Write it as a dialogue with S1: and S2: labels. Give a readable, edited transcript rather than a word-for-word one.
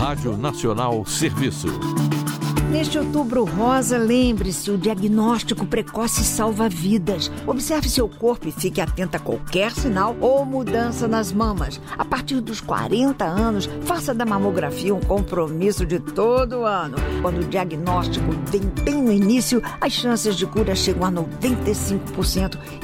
S1: Rádio Nacional Serviço.
S2: Neste Outubro Rosa, lembre-se, o diagnóstico precoce salva vidas. Observe seu corpo e fique atenta a qualquer sinal ou mudança nas mamas. A partir dos 40 anos, faça da mamografia um compromisso de todo ano. Quando o diagnóstico vem bem no início, as chances de cura chegam a 95%.